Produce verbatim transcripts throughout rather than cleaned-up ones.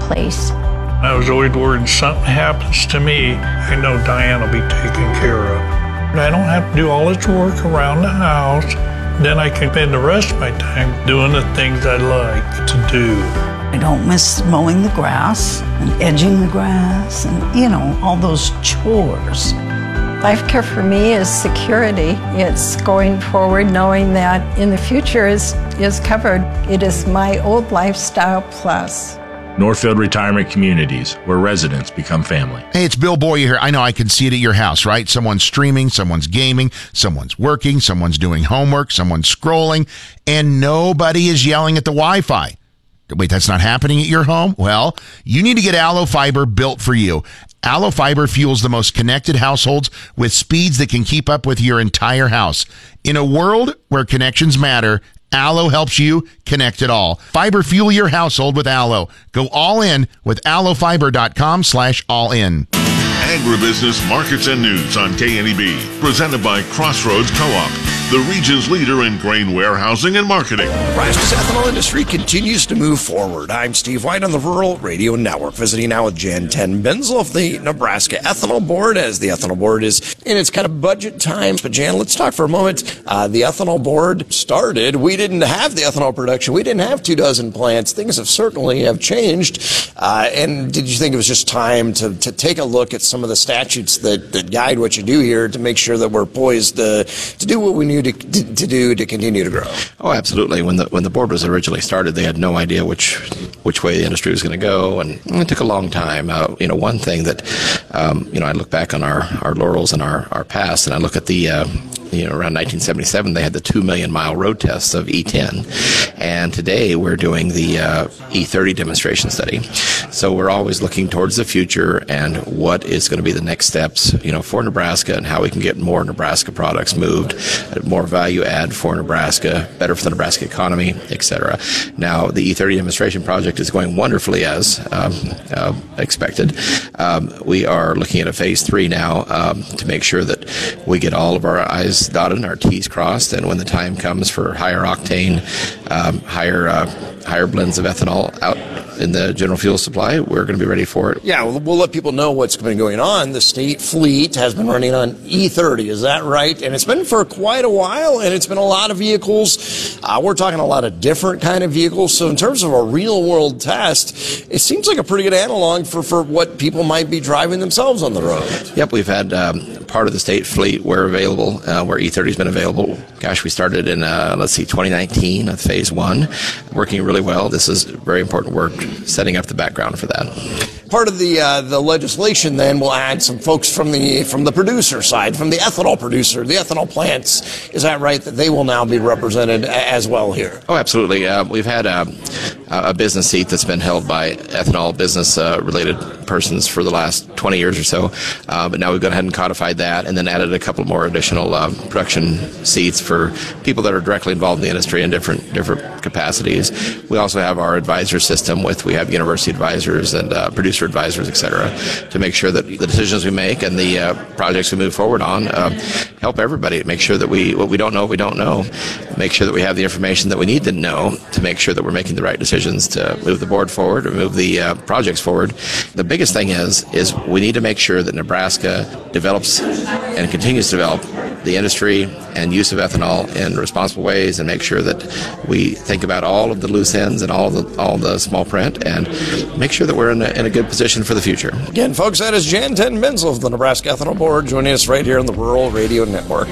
place. I was always worried something happens to me, I know Diane will be taken care of. I don't have to do all this work around the house. Then I can spend the rest of my time doing the things I like to do. I don't miss mowing the grass and edging the grass and, you know, all those chores. Life Care for me is security. It's going forward knowing that in the future is, is covered. It is my old lifestyle plus. Northfield Retirement Communities, where residents become family. Hey, it's Bill Boyer here. I know I can see it at your house, right? Someone's streaming, someone's gaming, someone's working, someone's doing homework, someone's scrolling, and nobody is yelling at the Wi-Fi. Wait, that's not happening at your home? Well, you need to get Allo Fiber built for you. Allo Fiber fuels the most connected households with speeds that can keep up with your entire house. In a world where connections matter, Allo helps you connect it all. Fiber fuel your household with Allo. Go all in with allofiber.com slash all in. Agribusiness Markets and News on K N E B. Presented by Crossroads Co-op, the region's leader in grain warehousing and marketing. Nebraska's ethanol industry continues to move forward. I'm Steve White on the Rural Radio Network, visiting now with Jan ten Benzel of the Nebraska Ethanol Board, as the Ethanol Board is in its kind of budget time. But Jan, let's talk for a moment. Uh, the Ethanol Board started. We didn't have the ethanol production. We didn't have two dozen plants. Things have certainly have changed. Uh, and did you think it was just time to, to take a look at some of the statutes that, that guide what you do here to make sure that we're poised to, to do what we need to, to, to do to continue to grow? Oh, absolutely. When the when the board was originally started, they had no idea which which way the industry was going to go, and it took a long time. Uh, you know, one thing that um, you know, I look back on our, our laurels and our, our past, and I look at the uh, you know, around nineteen seventy-seven, they had the two million mile road tests of E ten, and today we're doing the uh, E thirty demonstration study. So we're always looking towards the future and what is going to be the next steps, you know, for Nebraska and how we can get more Nebraska products moved, more value add for Nebraska, better for the Nebraska economy, et cetera. Now, the E thirty demonstration project is going wonderfully as um, uh, expected. Um, we are looking at a phase three now um, to make sure that we get all of our I's dotted and our T's crossed, and when the time comes for higher octane, um, higher uh, higher blends of ethanol out in the general fuel supply, we're going to be ready for it. Yeah, we'll, we'll let people know what's been going on. The state fleet has been running on E thirty, is that right? And it's been for quite a while, and it's been a lot of vehicles. Uh, we're talking a lot of different kind of vehicles. So in terms of a real-world test, it seems like a pretty good analog for, for what people might be driving themselves on the road. Yep, we've had um, part of the state fleet where available, uh, where E thirty has been available. Gosh, we started in, uh, let's see, twenty nineteen with phase one, working really well. This is very important work, setting up the background for that. Part of the uh, the legislation then will add some folks from the from the producer side, from the ethanol producer, the ethanol plants. Is that right, that they will now be represented as well here? Oh, absolutely. Uh, we've had a, a business seat that's been held by ethanol business uh, related persons for the last twenty years or so, uh, but now we've gone ahead and codified that and then added a couple more additional uh, production seats for people that are directly involved in the industry in different different capacities. We also have our advisor system with, we have university advisors and uh, producer advisors, et cetera, to make sure that the decisions we make and the uh, projects we move forward on uh, help everybody. Make sure that we, what we don't know, we don't know. Make sure that we have the information that we need to know to make sure that we're making the right decisions to move the board forward or move the uh, projects forward. The biggest thing is, is we need to make sure that Nebraska develops and continues to develop the industry and use of ethanol in responsible ways, and make sure that we think about all of the loose ends and all the all the small print, and make sure that we're in a, in a good position for the future. Again, folks, that is Jan ten Benzel of the Nebraska Ethanol Board joining us right here on the Rural Radio Network.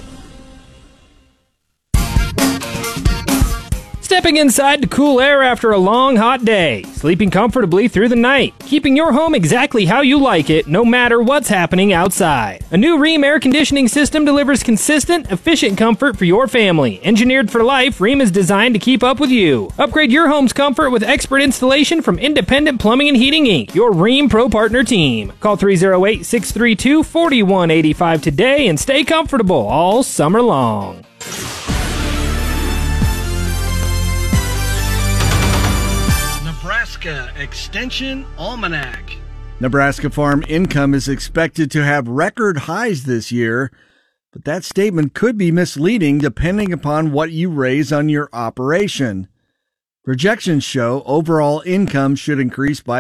Stepping inside to cool air after a long, hot day. Sleeping comfortably through the night. Keeping your home exactly how you like it, no matter what's happening outside. A new Rheem air conditioning system delivers consistent, efficient comfort for your family. Engineered for life, Rheem is designed to keep up with you. Upgrade your home's comfort with expert installation from Independent Plumbing and Heating Incorporated, your Rheem Pro Partner team. Call three oh eight, six three two, four one eight five today and stay comfortable all summer long. Nebraska Extension Almanac. Nebraska farm income is expected to have record highs this year, but that statement could be misleading depending upon what you raise on your operation. Projections show overall income should increase by